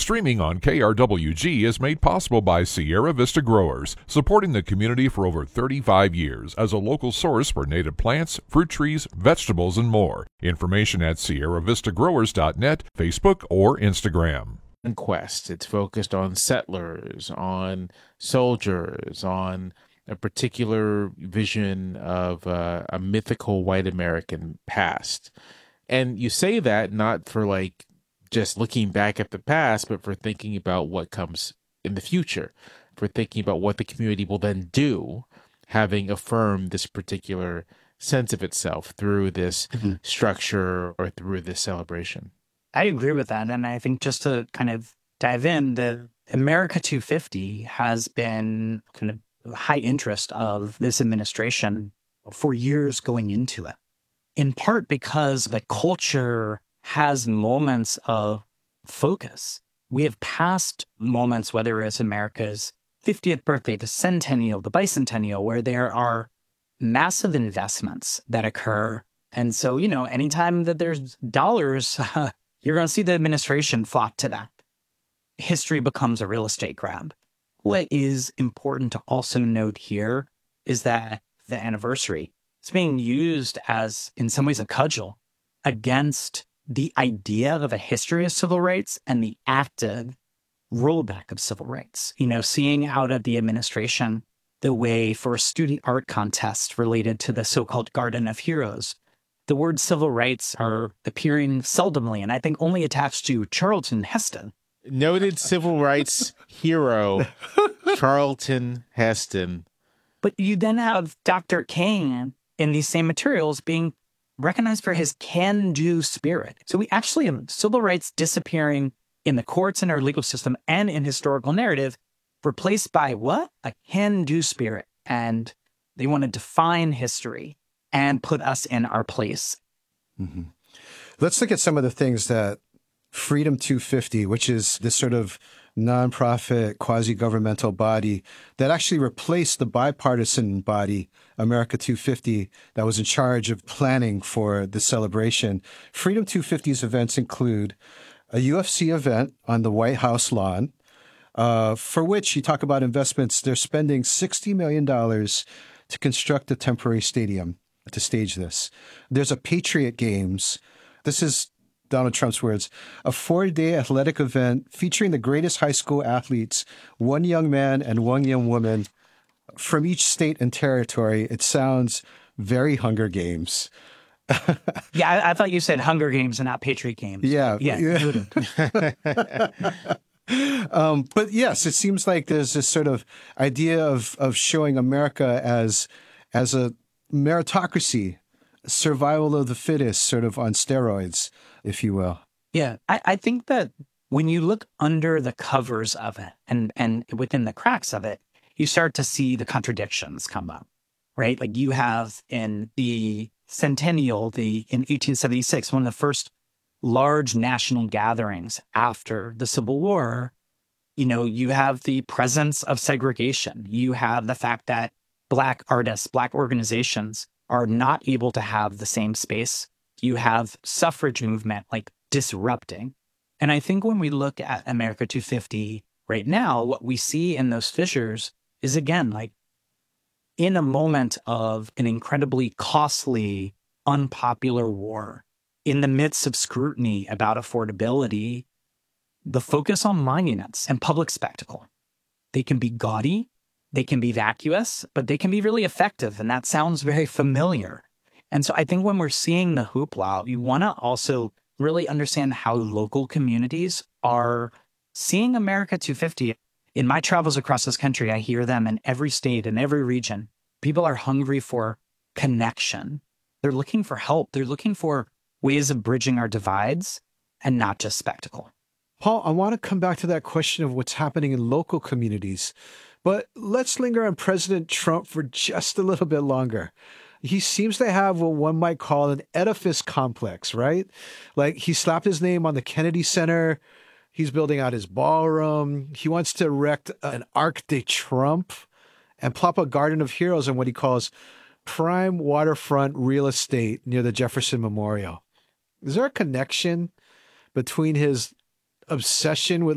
Streaming on KRWG is made possible by Sierra Vista Growers, supporting the community for over 35 years as a local source for native plants, fruit trees, vegetables, and more. Information at sierravistagrowers.net, Facebook, or Instagram. Quest. It's focused on settlers, on soldiers, on a particular vision of a mythical white American past. And you say that not for like just looking back at the past, but for thinking about what comes in the future, for thinking about what the community will then do, having affirmed this particular sense of itself through this structure or through this celebration. I agree with that. And I think just to kind of dive in, the America 250 has been kind of high interest of this administration for years going into it, in part because the culture has moments of focus. We have passed moments, whether it's America's 50th birthday, the centennial, the bicentennial, where there are massive investments that occur. And so, anytime that there's dollars, you're going to see the administration flock to that. History becomes a real estate grab. What is important to also note here is that the anniversary is being used as, in some ways, a cudgel against the idea of a history of civil rights and the active rollback of civil rights. Seeing out of the administration the way for a student art contest related to the so-called Garden of Heroes, the word civil rights are appearing seldomly, and I think only attached to Charlton Heston. Noted civil rights hero, Charlton Heston. But you then have Dr. King in these same materials being recognized for his can-do spirit. So we actually have civil rights disappearing in the courts and our legal system and in historical narrative, replaced by what? A can-do spirit. And they want to define history and put us in our place. Mm-hmm. Let's look at some of the things that Freedom 250, which is this sort of nonprofit, quasi-governmental body that actually replaced the bipartisan body, America 250, that was in charge of planning for the celebration. Freedom 250's events include a UFC event on the White House lawn, for which you talk about investments. They're spending $60 million to construct a temporary stadium to stage this. There's a Patriot Games. This is Donald Trump's words, a 4-day athletic event featuring the greatest high school athletes, one young man and one young woman from each state and territory. It sounds very Hunger Games. Yeah, I thought you said Hunger Games and not Patriot Games. Yeah. But yes, it seems like there's this sort of idea of showing America as a meritocracy, survival of the fittest, sort of on steroids, if you will. Yeah, I think that when you look under the covers of it and within the cracks of it, you start to see the contradictions come up, right? Like you have in the centennial, in 1876, one of the first large national gatherings after the Civil War, you have the presence of segregation. You have the fact that Black artists, Black organizations are not able to have the same space. You have suffrage movement like disrupting. And I think when we look at America 250 right now, what we see in those fissures is, again, like in a moment of an incredibly costly, unpopular war, in the midst of scrutiny about affordability, the focus on monuments and public spectacle. They can be gaudy, they can be vacuous, but they can be really effective. And that sounds very familiar. And so I think when we're seeing the hoopla, you want to also really understand how local communities are seeing America 250. In my travels across this country, I hear them in every state, in every region. People are hungry for connection. They're looking for help. They're looking for ways of bridging our divides and not just spectacle. Paul, I want to come back to that question of what's happening in local communities, but let's linger on President Trump for just a little bit longer. He seems to have what one might call an edifice complex, right? Like he slapped his name on the Kennedy Center. He's building out his ballroom. He wants to erect an Arc de Trump and plop a Garden of Heroes in what he calls prime waterfront real estate near the Jefferson Memorial. Is there a connection between his obsession with